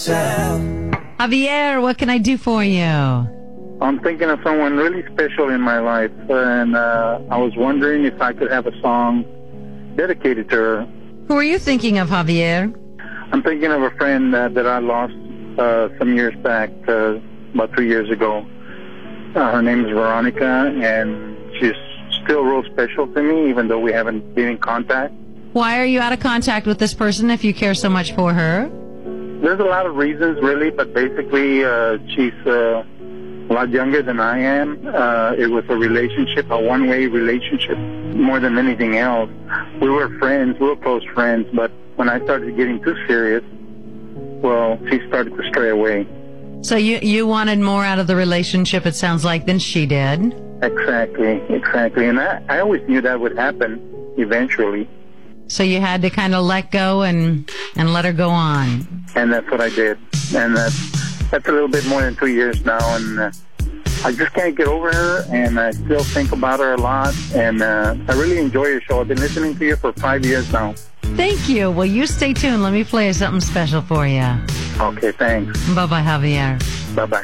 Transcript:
Javier, what can I do for you? I'm thinking of someone really special in my life, and I was wondering if I could have a song dedicated to her. Who are you thinking of, Javier? I'm thinking of a friend that I lost some years back, about 2 years ago. Her name is Veronica, and she's still real special to me, even though we haven't been in contact. Why are you out of contact with this person if you care so much for her? There's a lot of reasons, really, but basically she's a lot younger than I am. It was a relationship, a one-way relationship, more than anything else. We were friends, we were close friends, but when I started getting too serious, well, she started to stray away. So you wanted more out of the relationship, it sounds like, than she did. Exactly. And I always knew that would happen eventually. So you had to kind of let go and let her go on. And that's what I did. And that's a little bit more than 2 years now, and I just can't get over her, and I still think about her a lot, and I really enjoy your show. I've been listening to you for 5 years now. Thank you. Well, you stay tuned. Let me play something special for you. Okay, thanks. Bye-bye, Javier. Bye-bye.